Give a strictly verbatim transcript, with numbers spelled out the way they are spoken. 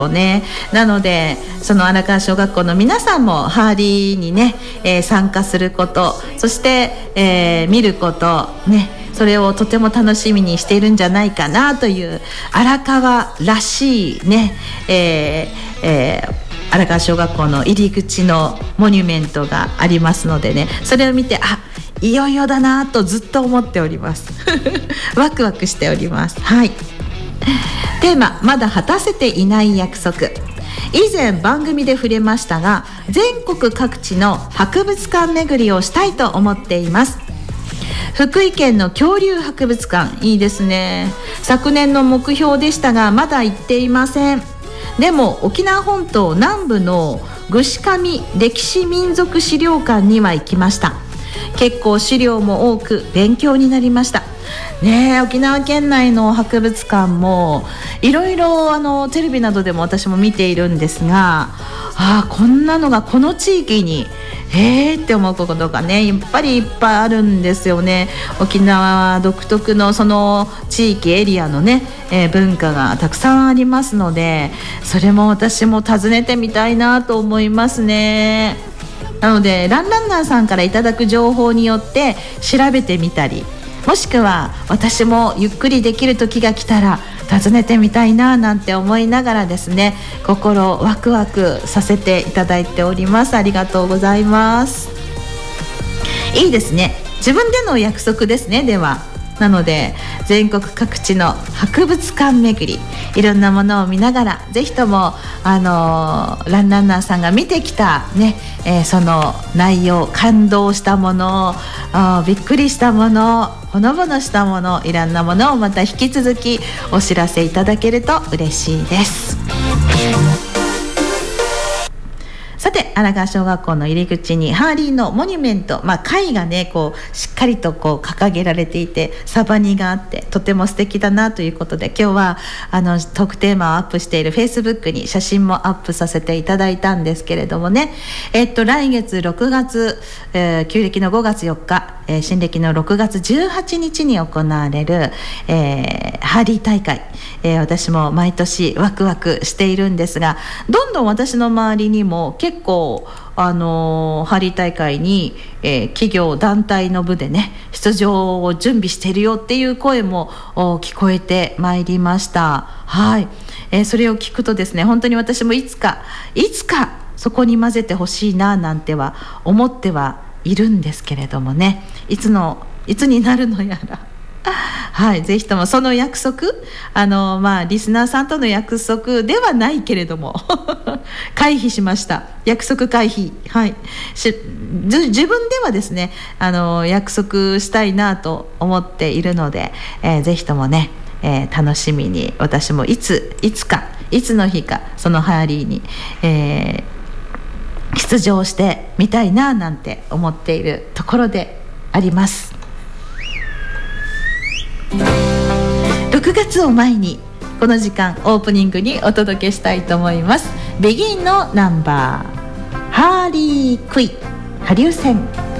ね、なのでその荒川小学校の皆さんもハーリーにね、えー、参加すること、そして、えー、見ることね、それをとても楽しみにしているんじゃないかなという荒川らしいね、えーえー、荒川小学校の入り口のモニュメントがありますのでね、それを見て、あ、いよいよだなとずっと思っておりますワクワクしております。はい、テーマ、まだ果たせていない約束。以前番組で触れましたが、全国各地の博物館巡りをしたいと思っています。福井県の恐竜博物館、いいですね。昨年の目標でしたがまだ行っていません。でも沖縄本島南部の具志上歴史民族資料館には行きました。結構資料も多く勉強になりましたね。沖縄県内の博物館もいろいろあのテレビなどでも私も見ているんですが、あ、こんなのがこの地域にへーって思うことがね、やっぱりいっぱいあるんですよね。沖縄独特のその地域エリアのね、えー、文化がたくさんありますので、それも私も訪ねてみたいなと思いますね。なのでランランナーさんからいただく情報によって調べてみたり、もしくは私もゆっくりできる時が来たら訪ねてみたいななんて思いながらですね、心ワクワクさせていただいております。ありがとうございます。いいですね、自分での約束ですね。ではなので全国各地の博物館巡り、いろんなものを見ながら、ぜひともあのー、ランランナーさんが見てきたね、えー、その内容、感動したもの、びっくりしたもの、ほのぼのしたもの、いろんなものをまた引き続きお知らせいただけると嬉しいです。さて、荒川小学校の入り口にハーリーのモニュメント、まあ、貝がねこうしっかりとこう掲げられていて、サバニがあってとても素敵だなということで、今日はあのトークテーマをアップしている Facebook に写真もアップさせていただいたんですけれどもね、えっと来月ろくがつ、えー、旧暦のごがつよっか、えー、新暦のろくがつじゅうはちにちに行われる、えー、ハーリー大会、えー、私も毎年ワクワクしているんですが、どんどん私の周りにも結構あのー、ハーリー大会に、えー、企業団体の部でね出場を準備しているよっていう声も聞こえてまいりました。はい、えー、それを聞くとですね、本当に私もいつかいつかそこに混ぜてほしいななんては思ってはいるんですけれどもね、いつのいつになるのやらはい、ぜひともその約束、あの、まあ、リスナーさんとの約束ではないけれども回避しました。約束回避、はい、し自分ではですね、あの約束したいなと思っているので、えー、ぜひともね、えー、楽しみに、私もいついつかいつの日かそのハーリーに、えー、出場してみたいななんて思っているところであります。ろくがつを前にこの時間オープニングにお届けしたいと思います。ベギンのナンバーハーリークイ、ハリウセン。